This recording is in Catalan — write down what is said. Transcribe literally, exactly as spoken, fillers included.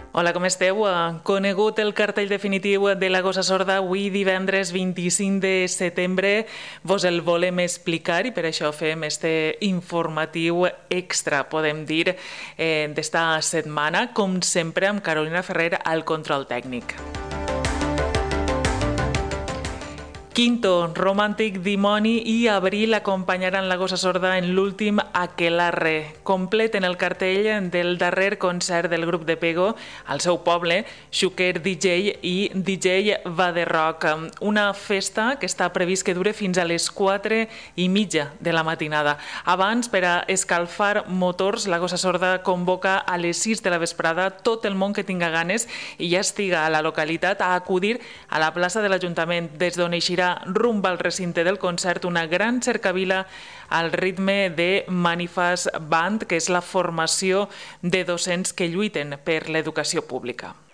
Hola, com esteu? Conegut el cartell definitiu de la Gossa Sorda, avui divendres vint-i-cinc de setembre vos el volem explicar i per això fem este informatiu extra, podem dir, eh, d'esta setmana, com sempre amb Carolina Ferrer al control tècnic. Quinto, Romàntic, Dimoni i Abril acompanyaran la Gossa Sorda en l'últim Aquelarre. Completen el cartell del darrer concert del grup de Pego al seu poble, Xúquer D J i D J Va de Rock. Una festa que està previst que dure fins a les quatre i mitja de la matinada. Abans, per a escalfar motors, la Gossa Sorda convoca a les sis de la vesprada tot el món que tinga ganes i ja estiga a la localitat a acudir a la plaça de l'Ajuntament, des d'on eixirà rumb al recinte del concert una gran cercavila al ritme de Manifast Band, que és la formació de docents que lluiten per l'educació pública.